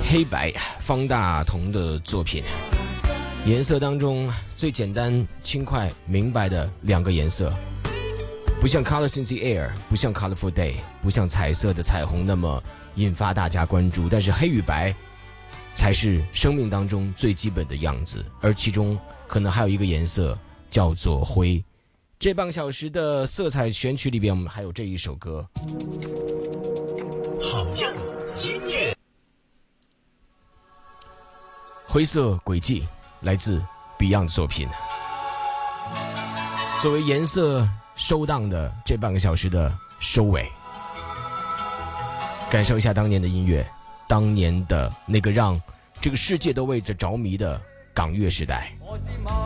黑白方大同的作品，颜色当中最简单、轻快、明白的两个颜色，不像 Colors in the Air， 不像 Colorful Day， 不像彩色的彩虹那么引发大家关注，但是黑与白才是生命当中最基本的样子，而其中可能还有一个颜色叫做灰。这半个小时的色彩选曲里边，我们还有这一首歌， 好样音乐， 灰色轨迹，来自 Beyond 作品。作为颜色收档的这半个小时的收尾，感受一下当年的音乐，当年的那个让这个世界都为之着迷的港乐时代。